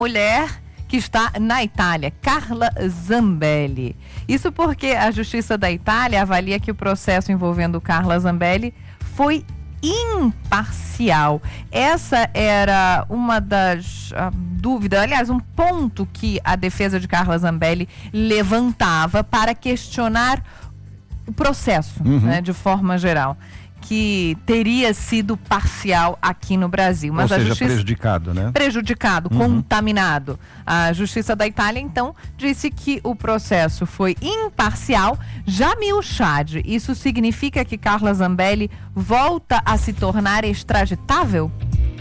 mulher que está na Itália, Carla Zambelli. Isso porque a Justiça da Itália avalia que o processo envolvendo Carla Zambelli foi imparcial. Essa era uma das dúvidas, aliás, um ponto que a defesa de Carla Zambelli levantava para questionar o processo, né, de forma geral, que teria sido parcial aqui no Brasil. Mas ou seja, a justiça, prejudicado, né? Prejudicado, contaminado. A Justiça da Itália, então, disse que o processo foi imparcial. Jamil Chad, isso significa que Carla Zambelli volta a se tornar extraditável?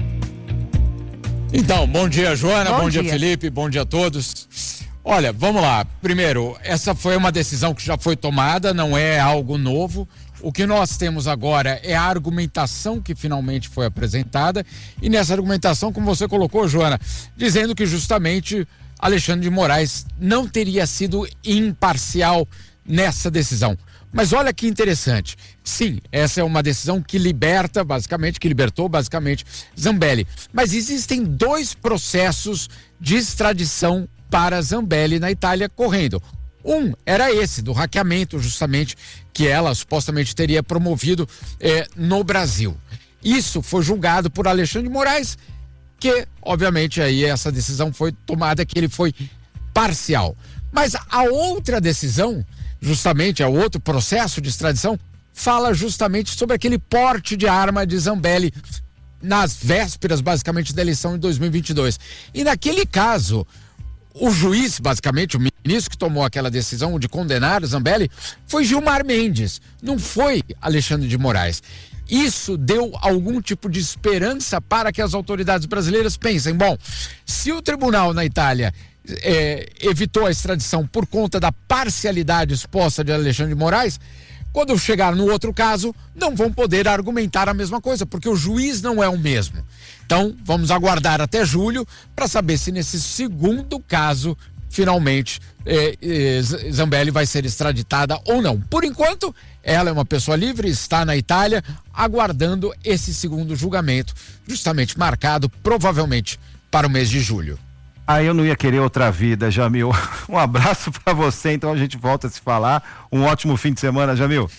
Então, bom dia, Joana, bom dia, dia, Felipe, bom dia a todos. Olha, vamos lá. Primeiro, essa foi uma decisão que já foi tomada, não é algo novo. O que nós temos agora é a argumentação que finalmente foi apresentada, e nessa argumentação, como você colocou, Joana, dizendo que justamente Alexandre de Moraes não teria sido imparcial nessa decisão. Mas olha que interessante. Sim, essa é uma decisão que libertou basicamente Zambelli. Mas existem 2 processos de extradição para Zambelli na Itália correndo. Um era esse, do hackeamento, justamente, que ela supostamente teria promovido no Brasil. Isso foi julgado por Alexandre de Moraes, que, obviamente, aí essa decisão foi tomada, que ele foi parcial. Mas a outra decisão, justamente, o outro processo de extradição, fala justamente sobre aquele porte de arma de Zambelli nas vésperas, basicamente, da eleição de 2022. E naquele caso, o juiz, basicamente, o ministro que tomou aquela decisão de condenar Zambelli foi Gilmar Mendes, não foi Alexandre de Moraes. Isso deu algum tipo de esperança para que as autoridades brasileiras pensem, bom, se o tribunal na Itália evitou a extradição por conta da parcialidade exposta de Alexandre de Moraes, quando chegar no outro caso, não vão poder argumentar a mesma coisa, porque o juiz não é o mesmo. Então, vamos aguardar até julho para saber se nesse segundo caso, finalmente, Zambelli vai ser extraditada ou não. Por enquanto, ela é uma pessoa livre, está na Itália, aguardando esse segundo julgamento, justamente marcado, provavelmente, para o mês de julho. Eu não ia querer outra vida, Jamil. Um abraço para você, então a gente volta a se falar. Um ótimo fim de semana, Jamil.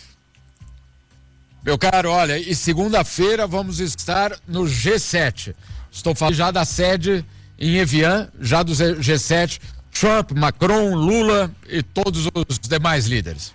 Meu caro, olha, e segunda-feira vamos estar no G7. Estou falando já da sede em Evian, já do G7, Trump, Macron, Lula e todos os demais líderes.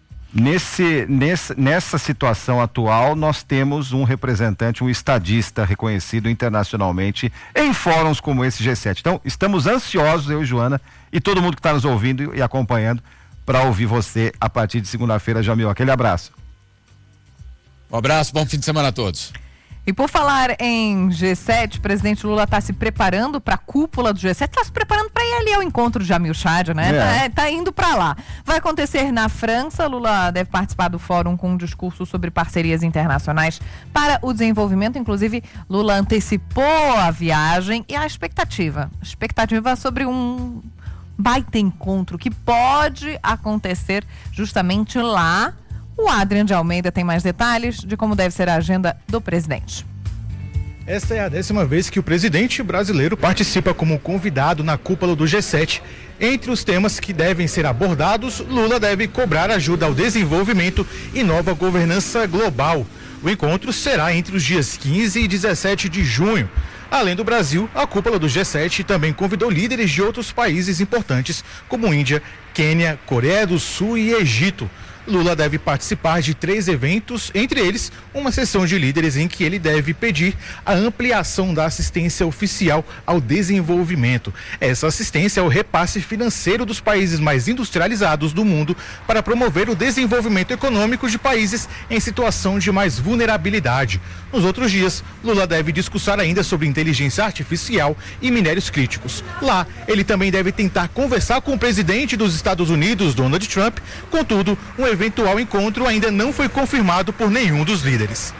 Nessa situação atual, nós temos um representante, um estadista reconhecido internacionalmente em fóruns como esse G7. Então, estamos ansiosos, eu e Joana, e todo mundo que está nos ouvindo e acompanhando, para ouvir você a partir de segunda-feira, Jamil. Aquele abraço. Um abraço, bom fim de semana a todos. E por falar em G7, o presidente Lula está se preparando para a cúpula do G7, está se preparando para ir ali ao encontro de Jamil Chad, né? Tá indo para lá. Vai acontecer na França. Lula deve participar do fórum com um discurso sobre parcerias internacionais para o desenvolvimento. Inclusive, Lula antecipou a viagem e a expectativa sobre um baita encontro que pode acontecer justamente lá. O Adrian de Almeida tem mais detalhes de como deve ser a agenda do presidente. Esta é a 10ª vez que o presidente brasileiro participa como convidado na cúpula do G7. Entre os temas que devem ser abordados, Lula deve cobrar ajuda ao desenvolvimento e nova governança global. O encontro será entre os dias 15 e 17 de junho. Além do Brasil, a cúpula do G7 também convidou líderes de outros países importantes, como Índia, Quênia, Coreia do Sul e Egito. Lula deve participar de 3 eventos, entre eles uma sessão de líderes em que ele deve pedir a ampliação da assistência oficial ao desenvolvimento. Essa assistência é o repasse financeiro dos países mais industrializados do mundo para promover o desenvolvimento econômico de países em situação de mais vulnerabilidade. Nos outros dias, Lula deve discursar ainda sobre inteligência artificial e minérios críticos. Lá, ele também deve tentar conversar com o presidente dos Estados Unidos, Donald Trump. Contudo, um eventual encontro ainda não foi confirmado por nenhum dos líderes.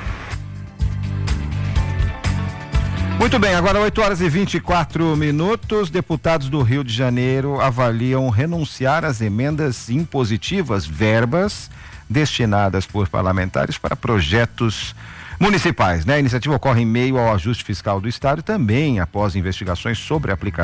Muito bem, agora 8h24. Deputados do Rio de Janeiro avaliam renunciar às emendas impositivas, verbas destinadas por parlamentares para projetos municipais, né? A iniciativa ocorre em meio ao ajuste fiscal do Estado e também após investigações sobre a aplicação